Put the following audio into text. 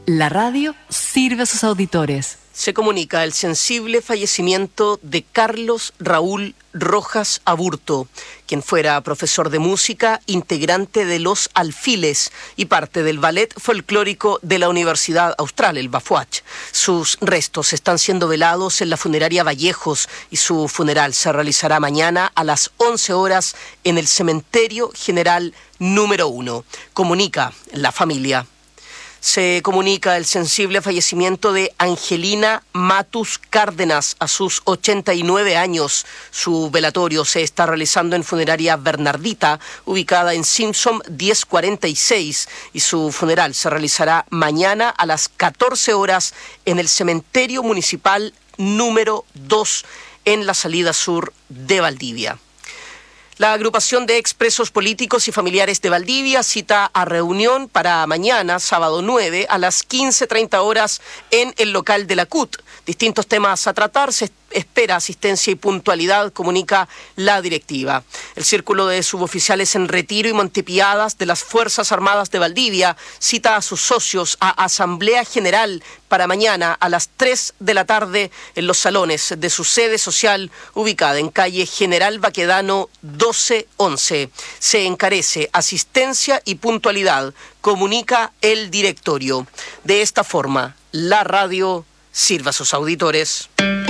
La radio sirve a sus auditores. Se comunica el sensible fallecimiento de Carlos Raúl Rojas Aburto, quien fuera profesor de música, integrante de Los Alfiles y parte del ballet folclórico de la Universidad Austral, el Bafuach. Sus restos están siendo velados en la funeraria Vallejos y su funeral se realizará mañana a las 11 horas en el Cementerio General número 1. Comunica la familia. Se comunica el sensible fallecimiento de Angelina Matus Cárdenas a sus 89 años. Su velatorio se está realizando en Funeraria Bernardita, ubicada en Simpson 1046, y su funeral se realizará mañana a las 14 horas en el Cementerio Municipal número 2 en la salida sur de Valdivia. La agrupación de expresos políticos y familiares de Valdivia cita a reunión para mañana, sábado 9, a las 15:30 horas en el local de la CUT. Distintos temas a tratar, se espera asistencia y puntualidad, comunica la directiva. El Círculo de Suboficiales en Retiro y Montepiadas de las Fuerzas Armadas de Valdivia cita a sus socios a Asamblea General para mañana a las 3 de la tarde en los salones de su sede social ubicada en calle General Baquedano 1211. Se encarece asistencia y puntualidad, comunica el directorio. De esta forma, la radio sirve a sus auditores.